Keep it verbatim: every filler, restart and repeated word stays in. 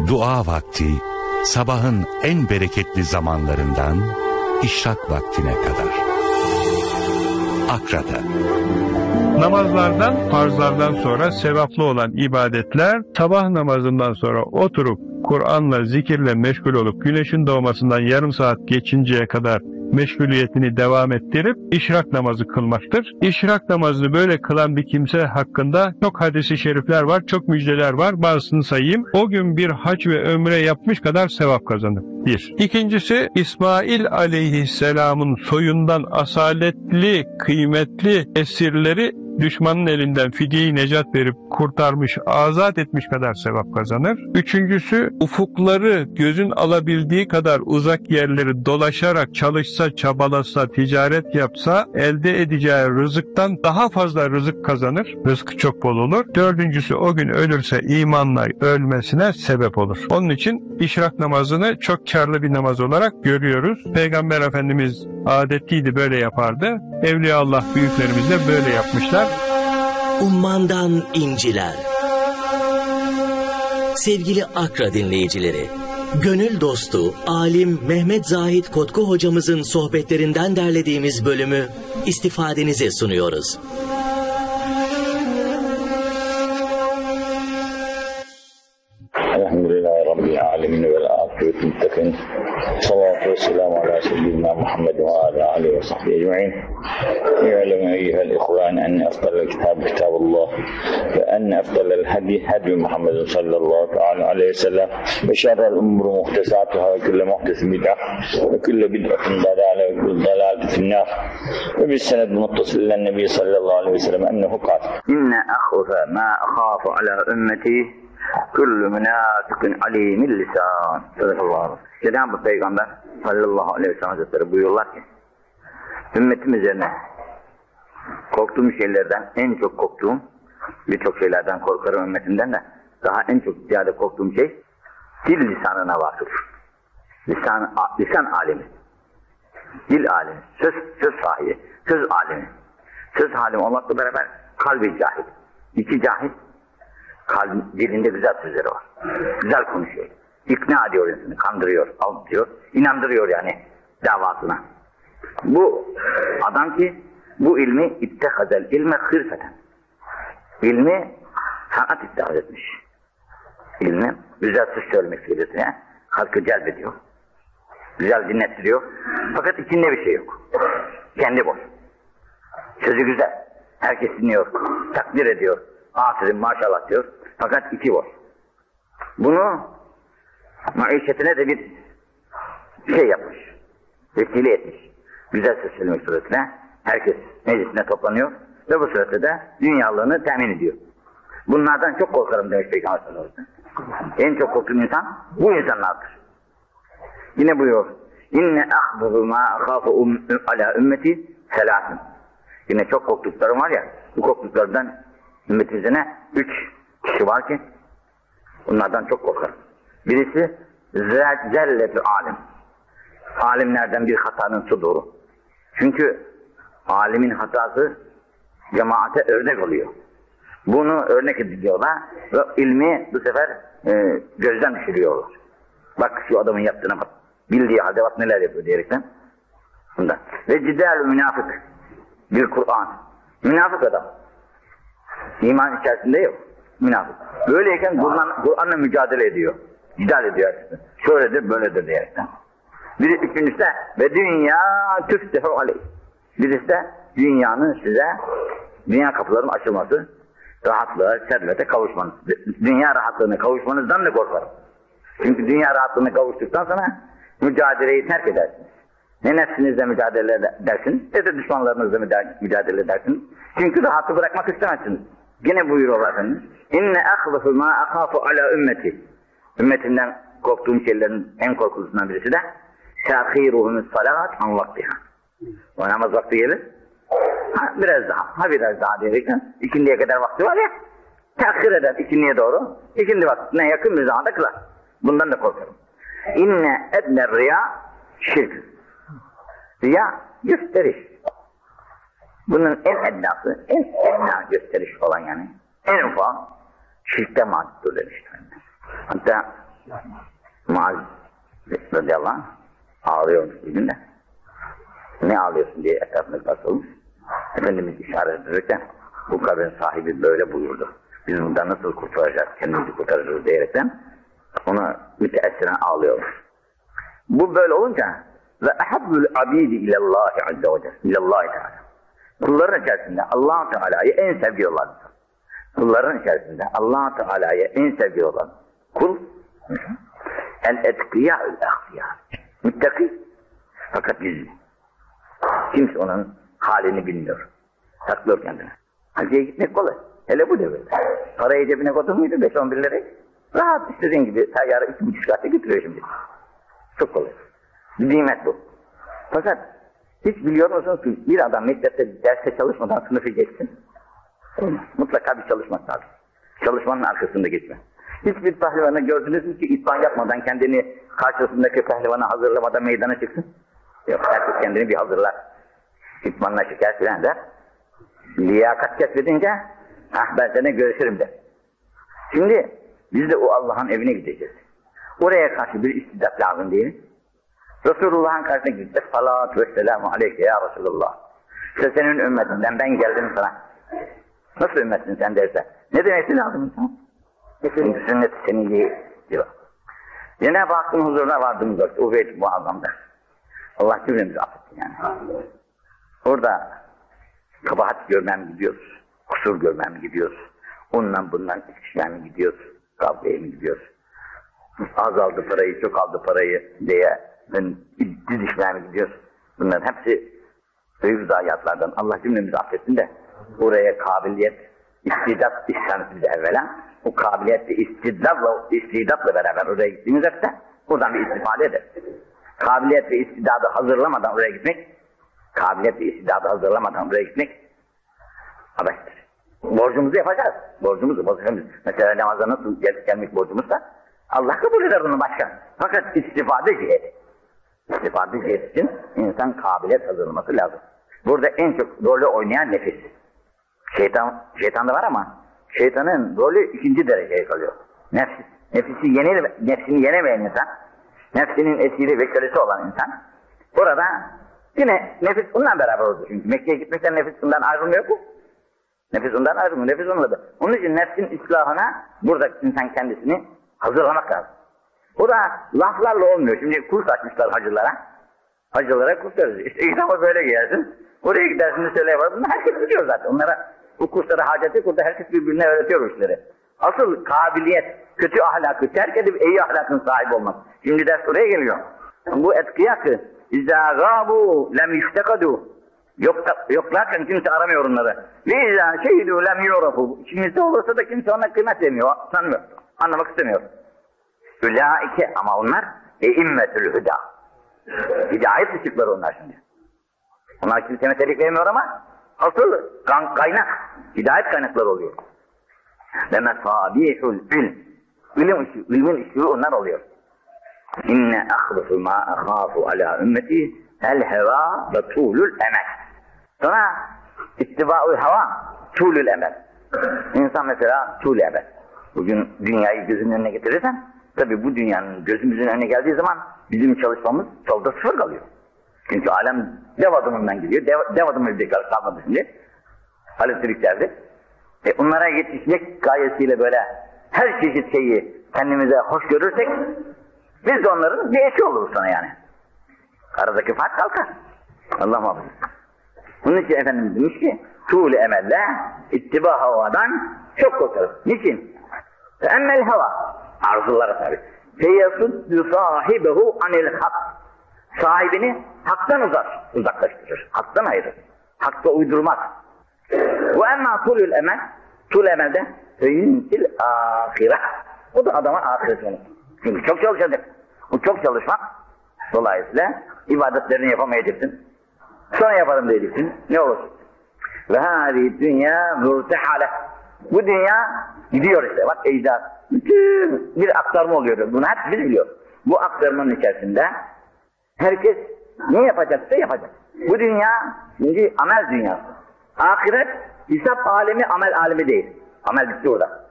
Dua vakti, sabahın en bereketli zamanlarından işrak vaktine kadar. Akra'da. Namazlardan, farzlardan sonra sevaplı olan ibadetler, sabah namazından sonra oturup Kur'an'la, zikirle meşgul olup güneşin doğmasından yarım saat geçinceye kadar meşguliyetini devam ettirip işrak namazı kılmaktır. İşrak namazını böyle kılan bir kimse hakkında çok hadis-i şerifler var, çok müjdeler var. Bazısını sayayım. O gün bir hac ve ömre yapmış kadar sevap kazanır. Bir. İkincisi, İsmail aleyhisselamın soyundan asaletli, kıymetli esirleri düşmanın elinden fidye-i necat verip kurtarmış, azat etmiş kadar sevap kazanır. Üçüncüsü, ufukları gözün alabildiği kadar uzak yerleri dolaşarak çalışsa, çabalasa, ticaret yapsa elde edeceği rızıktan daha fazla rızık kazanır. Rızkı çok bol olur. Dördüncüsü, o gün ölürse imanla ölmesine sebep olur. Onun için işrak namazını çok kârlı bir namaz olarak görüyoruz. Peygamber Efendimiz adetliydi, böyle yapardı. Evliyaullah büyüklerimiz de böyle yapmışlar. Ummandan inciler. Sevgili Akra dinleyicileri, gönül dostu, alim Mehmet Zahid Kotku hocamızın sohbetlerinden derlediğimiz bölümü istifadenize sunuyoruz. Elhamdülillahi Rabbil alemin vel afiyet muttakin. Salatu ve selamu ala seyyidina Muhammed ve ala alihi ve sahbihi ecma'in. İ'lemu eyyuhel ihvan enne efdalel kitab kitabullah ve enne efdalel hadi hadi Muhammed sallallahu aleyhi ve sellem ve şerrel umuru muhtesatuhâ ve külle muhtesin bid'ah ve külle bid'atin dalâle ve külle dalâle finnâr ve bis sened muttasillen nebi sallallahu aleyhi ve sellem ennehu kâl inne ahvafe ma ahâfu ala ümmeti Kullu münâfikin alîmil lisân. Sallallahu. Cenab-ı Peygamber sallallahu aleyhi ve sellem Hazretleri buyuruyorlar ki, ümmetim üzerine korktuğum şeylerden en çok korktuğum, birçok şeylerden korkarım ümmetimden de, daha en çok ziyade korktuğum şey dil lisanına vakıf. Lisan, lisan alemi. Dil alemi. Söz, söz sahibi. Söz alemi. Söz alemi olmakla beraber kalbi cahil. İki cahil. Kalbi, dilinde güzel sözleri var. Güzel konuşuyor. İkna ediyor insanı, kandırıyor, aldatıyor, inandırıyor yani davasına. Bu adam ki bu ilmi ittehazel ilme hırfeten. İlmi sanat iddia etmiş. İlmi güzel söz söylemek suretiyle halkı celbediyor. Güzel dinlettiriyor. Fakat içinde bir şey yok. Kendi boş. Sözü güzel. Herkes dinliyor. Takdir ediyor. Aferin maşallah diyor. Fakat içi boş. Bunu maişetine de bir şey yapmış. Vesile etmiş. Güzel söz söylemek suretiyle herkes meclisine toplanıyor ve bu surette de dünyalığını temin ediyor. Bunlardan çok korkarım demiş Peygamber sallallahu aleyhi ve sellem. En çok korktuğum insan bu insanlardır. Yine buyuruyor. İnne ahbuhu ma akhafu ala ümmeti selasin. Yine çok korktuklarım var ya, bu korktuklardan ümmetimizde üç kişi var ki bunlardan çok korkarım. Birisi zelletü alim. Alimlerden bir hatanın suduru. Çünkü alimin hatası cemaate örnek oluyor. Bunu örnek ediliyorlar ve ilmi bu sefer e, gözden düşürüyorlar. Bak şu adamın yaptığına bak. Bildiği halde bak neler yapıyor diyerekten. Bundan. Ve cidal münafık bir Kur'an. Münafık adam. İman içerisinde yok. Münafık. Böyleyken Kur'an, Kur'an'la mücadele ediyor. Cidal ediyor. Şöyledir, böyledir diyerekten. Bir üçüncüsü de ve dünya tüftehu aleyh. Birisi de dünyanın size, dünya kapılarının açılması, rahatlığa, servete kavuşmanız. Dünya rahatlığına kavuşmanızdan da korkarım. Çünkü dünya rahatlığına kavuştuktan sonra mücadeleyi terk edersiniz. Ne nefsinizle mücadele edersiniz, ne de düşmanlarınızla mücadele edersiniz. Çünkü rahatı bırakmak istemezsiniz. Yine buyuruyorlar Efendimiz. İnne ahvafu ma akhafu ala ümmeti. Ümmetimden korktuğum şeylerin en korkulusundan birisi de şahiruhumus salat an vaktiha. O namaz vakti gelir. Ha biraz daha, ha biraz daha diyerekten ikindiye kadar vakti var ya. Tehir eder ikindiye doğru. İkindi vaktine yakın bir zamanda kılar. Bundan da korkarım. İnne edne riya şirk. Riya gösteriş. Bunun en ednası, en edna gösteriş olan yani. En ufak şirkte mahsustur demişler. Hatta Muaz radıyallahu anh ağlıyormuş bir gün de. Ne ağlıyorsun diye etrafında sormuş. Efendimiz işaret ederken bu kabrin sahibi böyle buyurdu. Biz bundan nasıl kurtulacağız, kendimizi kurtarırız diyerekten ona müteessiren ağlıyor. Bu böyle olunca ve ahabbul abidi ilallahi azze ve celle ilallahi teala. Kulların içerisinde Allah Teala'yı en sevgi olan kulların içerisinde Allah Teala'yı en sevgi olan kul el etkiyâ'ül ehfiyâ. Müttaki fakat gizli. Kimse onun halini bilmiyor. Saklıyor kendine. Hacıya gitmek kolay. Hele bu devirde. Parayı cebine koydun muydu beş on bir lirayı? Rahat istediğin gibi seyyarı iki buçuk saatte götürüyor şimdi. Çok kolay. Bir nimet bu. Fakat hiç biliyor musunuz ki bir adam mektepte derste çalışmadan sınıfı geçsin? Mutlaka bir çalışmak lazım. Çalışmanın arkasında geçme. Hiçbir pehlivanı gördünüz mü ki itfan yapmadan kendini karşısındaki pehlivanı hazırlamadan meydana çıksın? Yok, herkes kendini bir hazırlar. İtmanla şeker filan der. Liyakat kesbedince, ah ben seninle görüşürüm der. Şimdi biz de o Allah'ın evine gideceğiz. Oraya karşı bir istidat lazım değil mi? Resulullah'ın karşısına gideceğiz. Salatu ve selamu aleyke ya Resulullah. İşte senin ümmetinden ben geldim sana. Nasıl ümmetsin sen derse? Ne demesi lazım insan? Çünkü sünnet seniliği diyor. Cenab-ı Hakk'ın huzuruna vardığımız vakit o beyt muazzamda. Allah cümlemizi affetsin yani. Orada kabahat görmem gidiyoruz. Kusur görmem gidiyoruz. Ondan bundan içişmem gidiyoruz. Kavgaya mı gidiyoruz? Az aldı parayı, çok aldı parayı diye didişmeye gidiyoruz. Bunların hepsi büyük zayiatlardan. Allah cümlemizi affetsin de oraya kabiliyet, istidat ihsan bize evvela. O kabiliyet ve istidadla, istidatla beraber oraya gittiğimiz vakitte oradan bir istifade eder. Kabiliyet ve istidadı hazırlamadan oraya gitmek, kabiliyet ve istidadı hazırlamadan oraya gitmek abestir. Borcumuzu yapacağız. Borcumuzu, borcumuzu. Mesela namaza nasıl gel gelmek borcumuzsa Allah kabul eder bunu başka. Fakat istifade cihet. İstifade cihet için insan kabiliyet hazırlaması lazım. Burada en çok rolü oynayan nefis. Şeytan, şeytan da var ama şeytanın rolü ikinci dereceye kalıyor. Nefs, nefisi yeni, nefsini yenemeyen insan, nefsinin esiri ve kölesi olan insan, burada yine nefis onunla beraber oldu. Çünkü Mekke'ye gitmekten nefis ondan ayrılmıyor mu? Nefis ondan ayrılmıyor, nefis onunla da. Onun için nefsin islahına burada insan kendisini hazırlamak lazım. O da laflarla olmuyor. Şimdi kurs açmışlar hacılara. Hacılara kurs veriyoruz. İşte İslam'a böyle gelsin. Oraya gidersin de söyle yapar. Bunu herkes biliyor zaten. Onlara bu kurslara hacet yok. Orada herkes birbirine öğretiyor bu işleri. Asıl kabiliyet, kötü ahlakı terk edip iyi ahlakın sahibi olmak. Şimdi ders oraya geliyor. Bu etkiyakı İzâ gâbû lem yuftekadû. Yok, yoklarken kimse aramıyor onları. Ve izâ şehidû lem yûrafû. İçimizde olursa da kimse ona kıymet vermiyor, sanmıyor. Anlamak istemiyor. Ülâike ama onlar eimmetül hüdâ. Hidayet ışıkları onlar şimdi. Onlar kimse metelik vermiyor ama asıl kaynak, hidayet kaynakları oluyor. Ve mesâbihul ilm. İlim ışığı, ilmin ışığı onlar oluyor. İnne ahlufu ma ahâfu alâ ümmeti el heva ve tuğlul emel. Sonra ittibâ'ul heva, tuğlul emel. İnsan mesela tuğlul emel. Bugün dünyayı gözünün önüne getirirsen, tabi bu dünyanın gözümüzün önüne geldiği zaman bizim çalışmamız solda sıfır kalıyor. Çünkü alem dev adımından gidiyor, dev, dev adımı bir kalmadı şimdi. Elektriklerde. E onlara yetişmek gayesiyle böyle her çeşit şeyi kendimize hoş görürsek, biz de onların bir eşi oluruz sana yani. Aradaki fark kalkar. Allah muhafaza. Bunun için Efendimiz demiş ki, tuğlu emelle ittiba havadan çok korkarız. Niçin? Ve emmel hava, arzulara tabi. Feyasuddu sahibehu anil hak. Sahibini haktan uzak, uzaklaştırır. Haktan ayırır. Hakta uydurmaz. Ve emma tuğlul emel, tuğlu emelde feyintil ahiret. O da adama ahiret olur. Çünkü çok çalışacak. O çok çalışmak dolayısıyla ibadetlerini yapamayacaksın. Sonra yaparım diyeceksin. Ne olur? Ve hâzi dünya murtehale. Bu dünya gidiyor işte. Bak ecdat. Bütün bir aktarma oluyor. Bunu hep biz biliyoruz. Bu aktarmanın içerisinde herkes ne yapacaksa yapacak. Bu dünya şimdi amel dünyası. Ahiret hesap alemi, amel alemi değil. Amel bitti orada.